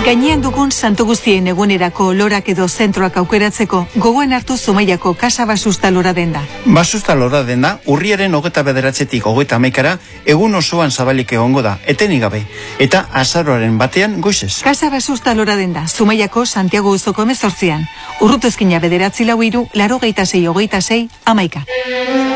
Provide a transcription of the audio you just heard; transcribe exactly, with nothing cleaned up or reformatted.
Gainean dugun santu guztien egunerako lorak edo zentroak aukeratzeko gogoen hartu Zumaiako Kasa Basusta lora denda. Basusta lora denda urriaren hogeta bederatzetik hogeita hamaikara egun osoan zabalik egongo da, etenik gabe, eta azaroaren batean goizez. Kasa Basusta lora denda, Zumaiako Santiago Uzoko hemezortzian. Urrutuzkina bederatzi lau hiru, laurogeita sei hogeita sei, hamaika.